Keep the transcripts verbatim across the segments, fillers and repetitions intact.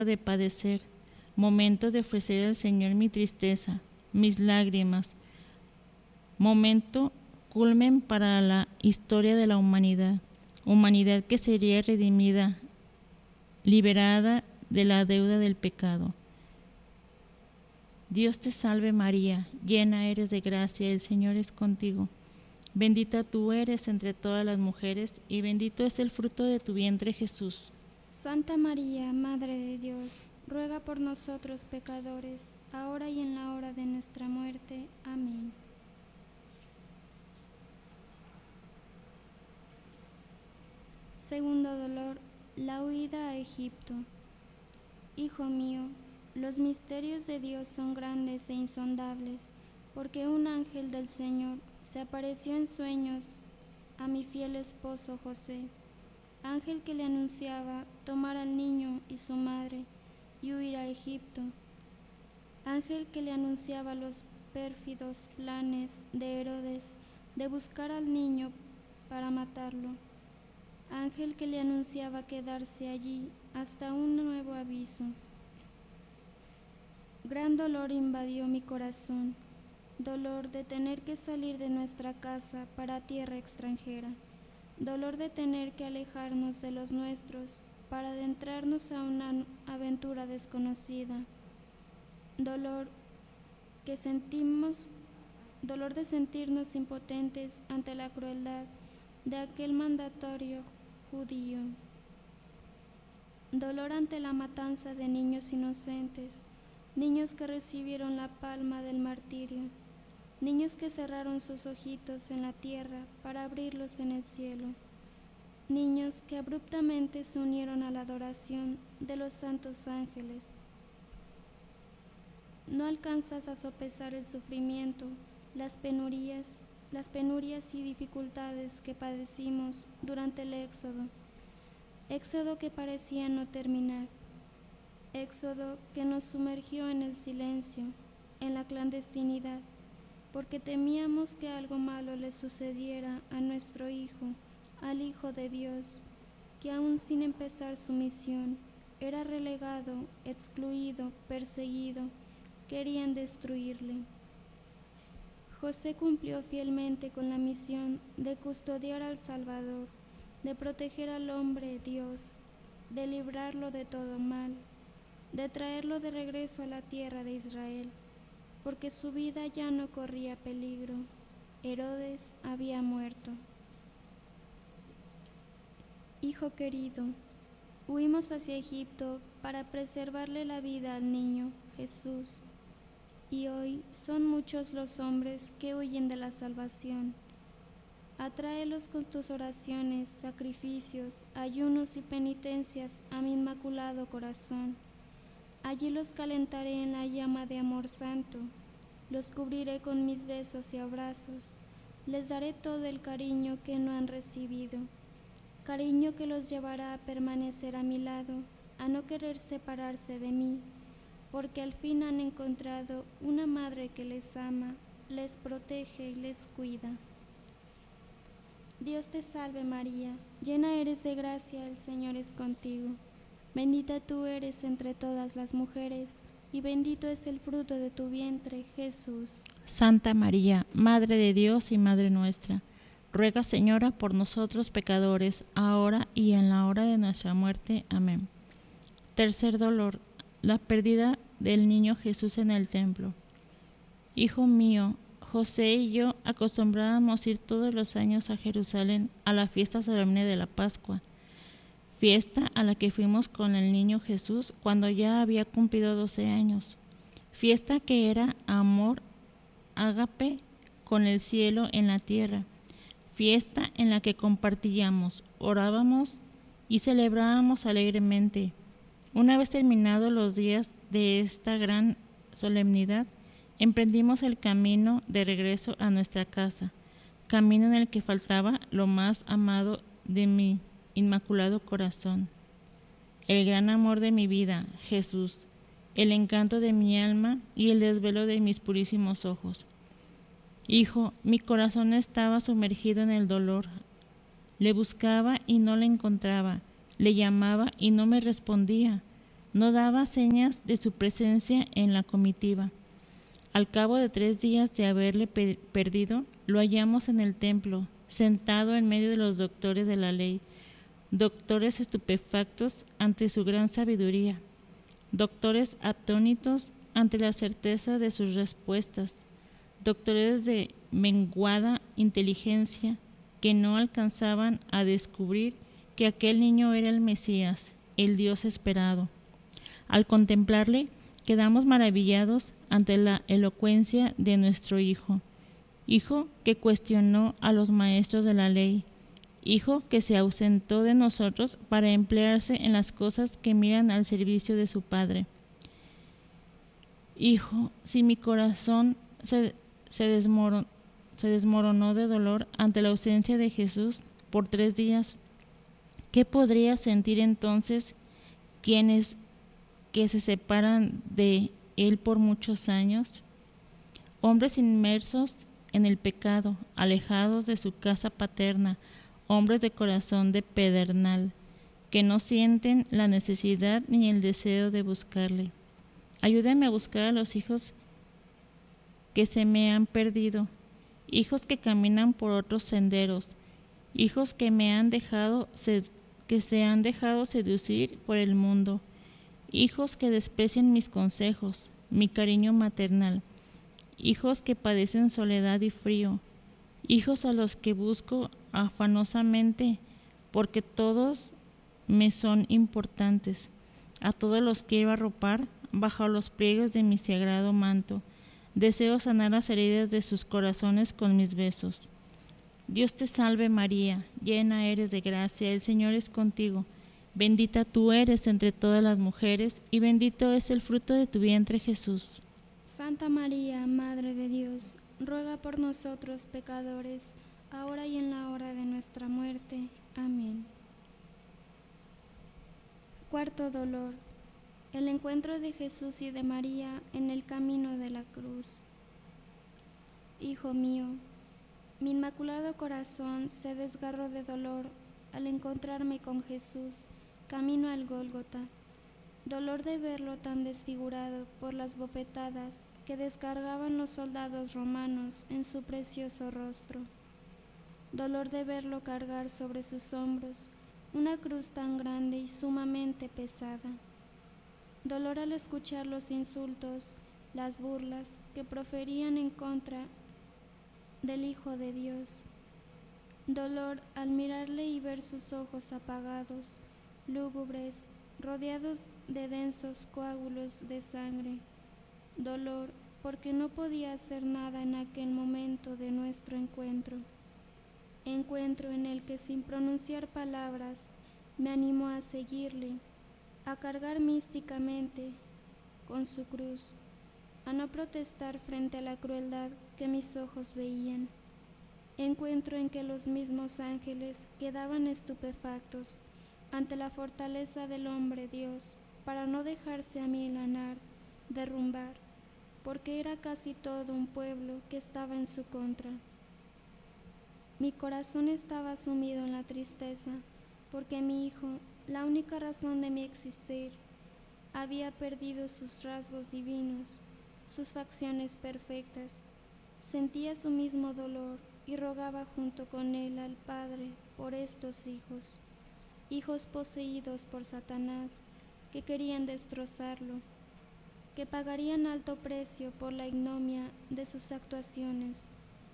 de padecer, momento de ofrecer al Señor mi tristeza, mis lágrimas, momento culmen para la historia de la humanidad, humanidad que sería redimida, liberada de la deuda del pecado. Dios te salve María, llena eres de gracia, el Señor es contigo. Bendita tú eres entre todas las mujeres, y bendito es el fruto de tu vientre Jesús. Santa María, Madre de Dios, ruega por nosotros pecadores, ahora y en la hora de nuestra muerte. Amén. Segundo dolor, la huida a Egipto. Hijo mío, los misterios de Dios son grandes e insondables, porque un ángel del Señor se apareció en sueños a mi fiel esposo José, ángel que le anunciaba tomar al niño y su madre y huir a Egipto, ángel que le anunciaba los pérfidos planes de Herodes de buscar al niño para matarlo, ángel que le anunciaba quedarse allí hasta un nuevo aviso. Gran dolor invadió mi corazón, dolor de tener que salir de nuestra casa para tierra extranjera, dolor de tener que alejarnos de los nuestros para adentrarnos a una aventura desconocida, dolor que sentimos, dolor de sentirnos impotentes ante la crueldad de aquel mandatario judío, dolor ante la matanza de niños inocentes, niños que recibieron la palma del martirio, niños que cerraron sus ojitos en la tierra para abrirlos en el cielo, niños que abruptamente se unieron a la adoración de los santos ángeles. No alcanzas a sopesar el sufrimiento, las penurias, las penurias y dificultades que padecimos durante el éxodo, éxodo que parecía no terminar, éxodo que nos sumergió en el silencio, en la clandestinidad, porque temíamos que algo malo le sucediera a nuestro Hijo, al Hijo de Dios, que aún sin empezar su misión, era relegado, excluido, perseguido, querían destruirle. José cumplió fielmente con la misión de custodiar al Salvador, de proteger al hombre Dios, de librarlo de todo mal, de traerlo de regreso a la tierra de Israel, porque su vida ya no corría peligro. Herodes había muerto. Hijo querido, huimos hacia Egipto para preservarle la vida al niño Jesús, y hoy son muchos los hombres que huyen de la salvación. Atráelos con tus oraciones, sacrificios, ayunos y penitencias a mi inmaculado corazón. Allí los calentaré en la llama de amor santo, los cubriré con mis besos y abrazos, les daré todo el cariño que no han recibido, cariño que los llevará a permanecer a mi lado, a no querer separarse de mí, porque al fin han encontrado una madre que les ama, les protege y les cuida. Dios te salve María, llena eres de gracia, el Señor es contigo. Bendita tú eres entre todas las mujeres, y bendito es el fruto de tu vientre, Jesús. Santa María, Madre de Dios y Madre nuestra, ruega, Señora, por nosotros pecadores, ahora y en la hora de nuestra muerte. Amén. Tercer dolor, la pérdida del niño Jesús en el templo. Hijo mío, José y yo acostumbrábamos ir todos los años a Jerusalén a la fiesta solemne de la Pascua, fiesta a la que fuimos con el niño Jesús cuando ya había cumplido doce años, fiesta que era amor ágape con el cielo en la tierra, fiesta en la que compartíamos, orábamos y celebrábamos alegremente. Una vez terminados los días de esta gran solemnidad, emprendimos el camino de regreso a nuestra casa, camino en el que faltaba lo más amado de mi inmaculado corazón, el gran amor de mi vida, Jesús, el encanto de mi alma y el desvelo de mis purísimos ojos. Hijo, mi corazón estaba sumergido en el dolor. Le buscaba y no le encontraba, le llamaba y no me respondía. no daba señas de su presencia en la comitiva. Al cabo de tres días de haberle pe- perdido, lo hallamos en el templo, sentado en medio de los doctores de la ley, doctores estupefactos ante su gran sabiduría, doctores atónitos ante la certeza de sus respuestas, doctores de menguada inteligencia que no alcanzaban a descubrir que aquel niño era el Mesías, el Dios esperado. Al contemplarle, quedamos maravillados ante la elocuencia de nuestro Hijo, Hijo que cuestionó a los maestros de la ley, Hijo que se ausentó de nosotros para emplearse en las cosas que miran al servicio de su Padre. Hijo, si mi corazón se, se, desmoron, se desmoronó de dolor ante la ausencia de Jesús por tres días, ¿qué podría sentir entonces quienes que se separan de Él por muchos años? Hombres inmersos en el pecado, alejados de su casa paterna, hombres de corazón de pedernal, que no sienten la necesidad ni el deseo de buscarle. Ayúdame a buscar a los hijos que se me han perdido, hijos que caminan por otros senderos, hijos que me han dejado que se han dejado seducir por el mundo, hijos que desprecian mis consejos, mi cariño maternal, hijos que padecen soledad y frío, hijos a los que busco afanosamente, porque todos me son importantes. A todos los quiero arropar bajo los pliegues de mi sagrado manto. Deseo sanar las heridas de sus corazones con mis besos. Dios te salve María, llena eres de gracia, el Señor es contigo. Bendita tú eres entre todas las mujeres, y bendito es el fruto de tu vientre Jesús. Santa María, Madre de Dios, ruega por nosotros pecadores, ahora y en la hora de nuestra muerte. Amén. Cuarto dolor. El encuentro de Jesús y de María en el camino de la cruz. Hijo mío, mi inmaculado corazón se desgarró de dolor al encontrarme con Jesús, camino al Gólgota. Dolor de verlo tan desfigurado por las bofetadas que descargaban los soldados romanos en su precioso rostro. Dolor de verlo cargar sobre sus hombros una cruz tan grande y sumamente pesada. Dolor al escuchar los insultos, las burlas que proferían en contra del Hijo de Dios. Dolor al mirarle y ver sus ojos apagados, lúgubres, rodeados de densos coágulos de sangre. Dolor porque no podía hacer nada en aquel momento de nuestro encuentro. Encuentro en el que sin pronunciar palabras me animó a seguirle, a cargar místicamente con su cruz, a no protestar frente a la crueldad que mis ojos veían. Encuentro en que los mismos ángeles quedaban estupefactos ante la fortaleza del hombre Dios, para no dejarse amilanar, derrumbar, porque era casi todo un pueblo que estaba en su contra. Mi corazón estaba sumido en la tristeza, porque mi hijo, la única razón de mi existir, había perdido sus rasgos divinos, sus facciones perfectas. Sentía su mismo dolor y rogaba junto con él al Padre por estos hijos, hijos poseídos por Satanás, que querían destrozarlo, que pagarían alto precio por la ignominia de sus actuaciones.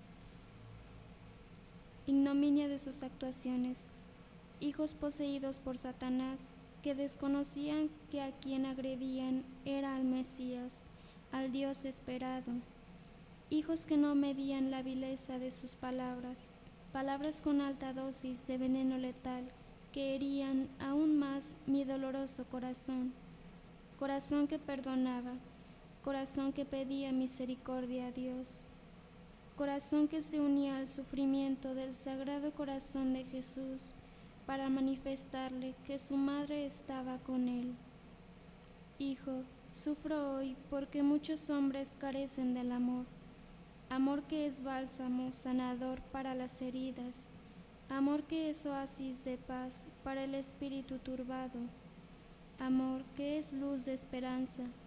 Ignominia de sus actuaciones, hijos poseídos por Satanás, que desconocían que a quien agredían era al Mesías, al Dios esperado. Hijos que no medían la vileza de sus palabras, palabras con alta dosis de veneno letal, que herían aún más mi doloroso corazón, corazón que perdonaba, corazón que pedía misericordia a Dios, corazón que se unía al sufrimiento del Sagrado Corazón de Jesús para manifestarle que su madre estaba con él. Hijo, sufro hoy porque muchos hombres carecen del amor, amor que es bálsamo sanador para las heridas, amor que es oasis de paz para el espíritu turbado, amor que es luz de esperanza,